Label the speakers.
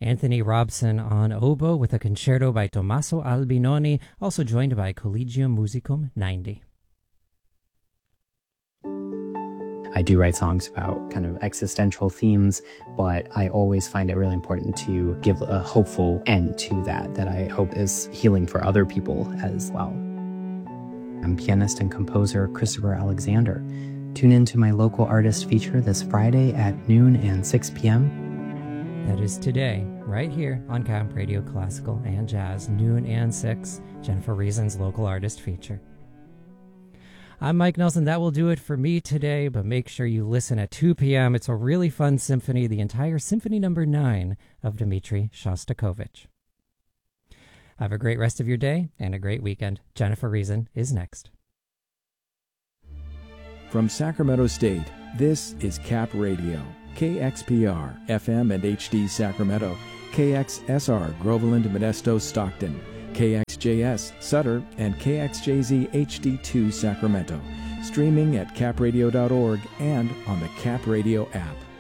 Speaker 1: Anthony Robson on oboe with a concerto by Tommaso Albinoni, also joined by Collegium Musicum 90.
Speaker 2: I do write songs about kind of existential themes, but I always find it really important to give a hopeful end to that I hope is healing for other people as well. I'm pianist and composer Christopher Alexander. Tune in to my local artist feature this Friday at noon and 6 p.m.
Speaker 1: That is today, right here on Camp Radio Classical and Jazz, noon and 6, Jennifer Reason's local artist feature. I'm Mike Nelson. That will do it for me today, but make sure you listen at 2 p.m. It's a really fun symphony, the entire Symphony No. 9 of Dmitri Shostakovich. Have a great rest of your day and a great weekend. Jennifer Reason is next.
Speaker 3: From Sacramento State, this is Cap Radio, KXPR, FM and HD Sacramento, KXSR, Groveland, Modesto, Stockton, KXJS, Sutter, and KXJZ HD2 Sacramento. Streaming at capradio.org and on the Cap Radio app.